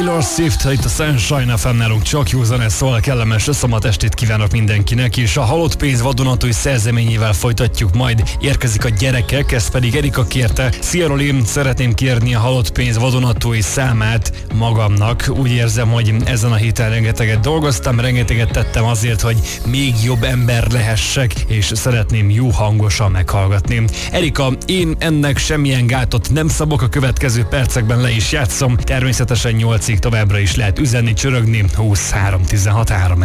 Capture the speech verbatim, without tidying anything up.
Taylor Swift, itt a Sunshine ef em nálunk csak jó zene szól, kellemes szombat estét kívánok mindenkinek, és a Halott pénz vadonatúj szerzeményével folytatjuk, majd érkezik a gyerekek, ezt pedig Erika kérte. Szia Roli, szeretném kérni a Halott pénz vadonatúj számát magamnak. Úgy érzem, hogy ezen a héten rengeteget dolgoztam, rengeteget tettem azért, hogy még jobb ember lehessek, és szeretném jó hangosan meghallgatni. Erika, én ennek semmilyen gátot nem szabok, a következő percekben le is játszom, természetesen nyolcig továbbra is lehet üzenni, csörögni, húsz három tizenhat három.